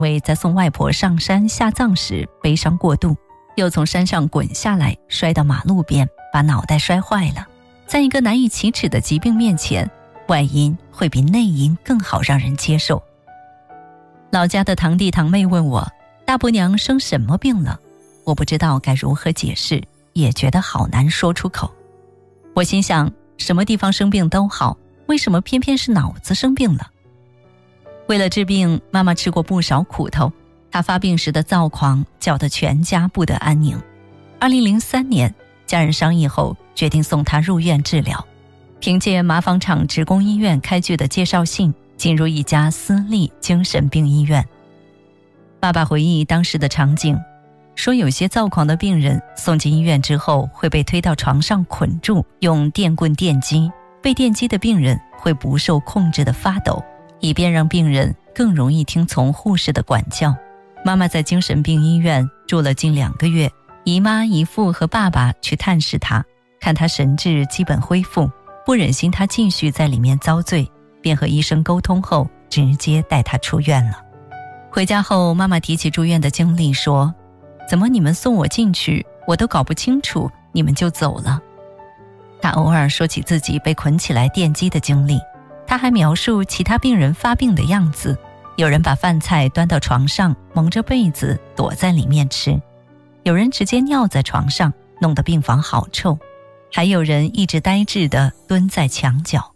为在送外婆上山下葬时悲伤过度，又从山上滚下来摔到马路边，把脑袋摔坏了。在一个难以启齿的疾病面前，外因会比内因更好让人接受。老家的堂弟堂妹问我，大伯娘生什么病了？我不知道该如何解释，也觉得好难说出口。我心想，什么地方生病都好，为什么偏偏是脑子生病了？为了治病，妈妈吃过不少苦头，她发病时的躁狂搅得全家不得安宁。2003年，家人商议后决定送她入院治疗。凭借麻纺厂职工医院开具的介绍信，进入一家私立精神病医院。爸爸回忆当时的场景，说有些躁狂的病人送进医院之后会被推到床上捆住，用电棍电击，被电击的病人会不受控制地发抖，以便让病人更容易听从护士的管教。妈妈在精神病医院住了近2个月，姨妈、姨父和爸爸去探视她，看她神志基本恢复，不忍心她继续在里面遭罪，便和医生沟通后直接带她出院了。回家后，妈妈提起住院的经历说，怎么你们送我进去，我都搞不清楚，你们就走了。她偶尔说起自己被捆起来电击的经历，她还描述其他病人发病的样子，有人把饭菜端到床上，蒙着被子躲在里面吃，有人直接尿在床上，弄得病房好臭，还有人一直呆滞地蹲在墙角。